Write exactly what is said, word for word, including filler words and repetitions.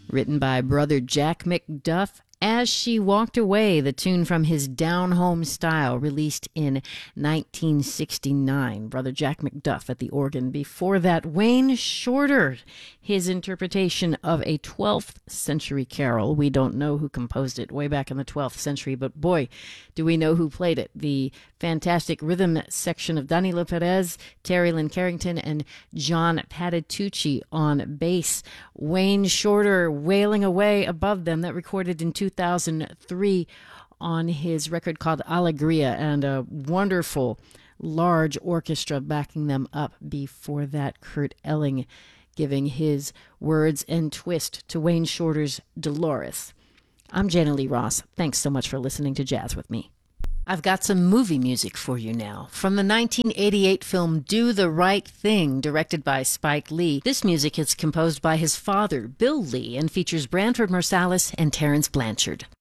written by brother Jack McDuff. As She Walked Away, the tune from his Down Home Style, released in nineteen sixty-nine. Brother Jack McDuff at the organ. Before that, Wayne Shorter, his interpretation of a twelfth century carol. We don't know who composed it way back in the twelfth century, but boy, do we know who played it. The fantastic rhythm section of Danilo Perez, Terry Lynn Carrington, and John Patitucci on bass. Wayne Shorter wailing away above them, that recorded in two thousand three on his record called Alegria, and a wonderful large orchestra backing them up. Before that, Kurt Elling giving his words and twist to Wayne Shorter's Dolores. I'm Jana Lee Ross. Thanks so much for listening to Jazz with me. I've got some movie music for you now. From the nineteen eighty-eight film Do the Right Thing, directed by Spike Lee. This music is composed by his father, Bill Lee, and features Branford Marsalis and Terrence Blanchard.